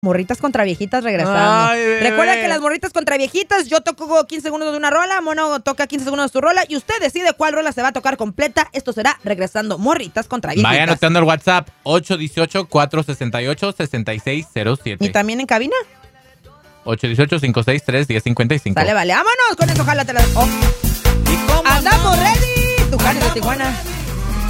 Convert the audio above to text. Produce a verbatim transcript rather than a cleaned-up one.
Morritas contra viejitas regresando. Ay, bebé. Recuerda que las morritas contra viejitas, yo toco quince segundos de una rola, Mono toca quince segundos de su rola y usted decide cuál rola se va a tocar completa. Esto será regresando morritas contra viejitas. Vaya anotando el WhatsApp ocho uno ocho, cuatro seis ocho, seis seis cero siete. ¿Y también en cabina? ocho uno ocho, cinco seis tres, uno cero cinco cinco. Dale, vale, vámonos con eso, jálate la... Oh. ¿Y cómo ¡Andamos ready! Tucanes de Tijuana.